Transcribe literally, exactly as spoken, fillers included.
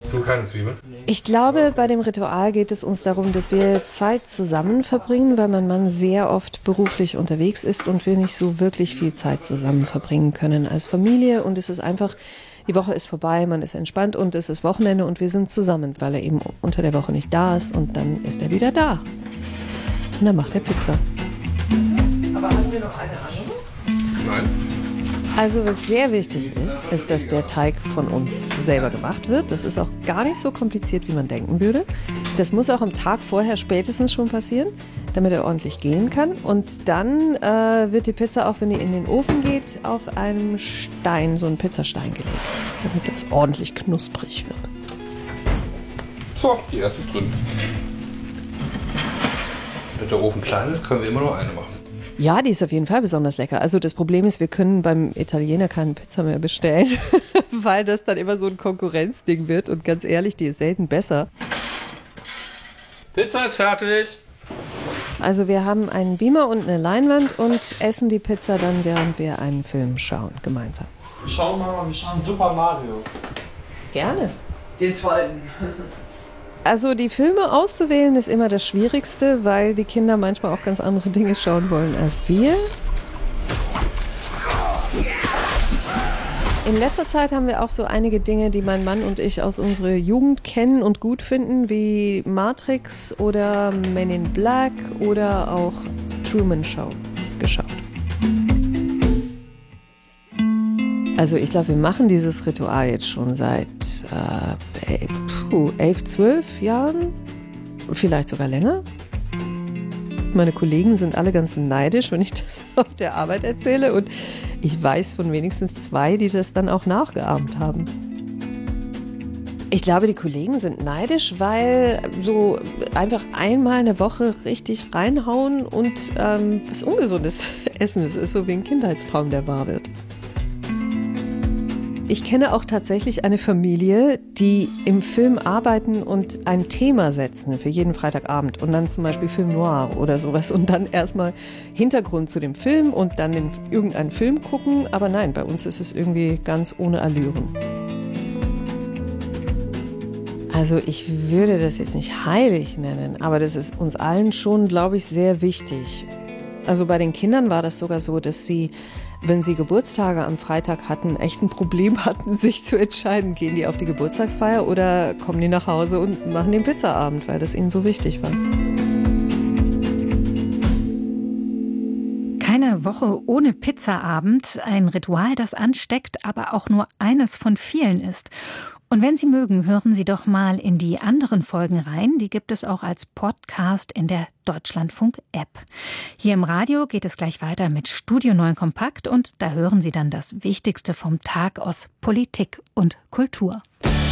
Du keine Zwiebeln? Ich glaube, bei dem Ritual geht es uns darum, dass wir Zeit zusammen verbringen, weil mein Mann sehr oft beruflich unterwegs ist und wir nicht so wirklich viel Zeit zusammen verbringen können als Familie. Und es ist einfach, die Woche ist vorbei, man ist entspannt und es ist Wochenende und wir sind zusammen, weil er eben unter der Woche nicht da ist und dann ist er wieder da. Und dann macht er Pizza. Aber haben wir noch eine andere? Nein. Also was sehr wichtig ist, ist, dass der Teig von uns selber gemacht wird. Das ist auch gar nicht so kompliziert, wie man denken würde. Das muss auch am Tag vorher spätestens schon passieren, damit er ordentlich gehen kann. Und dann äh, wird die Pizza, auch wenn die in den Ofen geht, auf einem Stein, so einen Pizzastein gelegt, damit das ordentlich knusprig wird. So, die erste ist drin. Wenn der Ofen klein ist, können wir immer nur eine machen. Ja, die ist auf jeden Fall besonders lecker. Also das Problem ist, wir können beim Italiener keine Pizza mehr bestellen, weil das dann immer so ein Konkurrenzding wird. Und ganz ehrlich, die ist selten besser. Pizza ist fertig. Also wir haben einen Beamer und eine Leinwand und essen die Pizza dann, während wir einen Film schauen, gemeinsam. Schau mal, wir schauen Super Mario. Gerne. Den zweiten. Also die Filme auszuwählen ist immer das Schwierigste, weil die Kinder manchmal auch ganz andere Dinge schauen wollen als wir. In letzter Zeit haben wir auch so einige Dinge, die mein Mann und ich aus unserer Jugend kennen und gut finden, wie Matrix oder Men in Black oder auch Truman Show geschaut. Also ich glaube, wir machen dieses Ritual jetzt schon seit äh, puh, elf, zwölf Jahren, vielleicht sogar länger. Meine Kollegen sind alle ganz neidisch, wenn ich das auf der Arbeit erzähle. Und ich weiß von wenigstens zwei, die das dann auch nachgeahmt haben. Ich glaube, die Kollegen sind neidisch, weil so einfach einmal eine Woche richtig reinhauen und ähm, was Ungesundes essen. Es ist so wie ein Kindheitstraum, der wahr wird. Ich kenne auch tatsächlich eine Familie, die im Film arbeiten und ein Thema setzen für jeden Freitagabend und dann zum Beispiel Film Noir oder sowas und dann erstmal Hintergrund zu dem Film und dann in irgendeinen Film gucken. Aber nein, bei uns ist es irgendwie ganz ohne Allüren. Also ich würde das jetzt nicht heilig nennen, aber das ist uns allen schon, glaube ich, sehr wichtig. Also bei den Kindern war das sogar so, dass sie, wenn sie Geburtstage am Freitag hatten, echt ein Problem hatten, sich zu entscheiden, gehen die auf die Geburtstagsfeier oder kommen die nach Hause und machen den Pizzaabend, weil das ihnen so wichtig war. Keine Woche ohne Pizzaabend, ein Ritual, das ansteckt, aber auch nur eines von vielen ist. Und wenn Sie mögen, hören Sie doch mal in die anderen Folgen rein. Die gibt es auch als Podcast in der Deutschlandfunk-App. Hier im Radio geht es gleich weiter mit Studio Neun Kompakt und da hören Sie dann das Wichtigste vom Tag aus Politik und Kultur.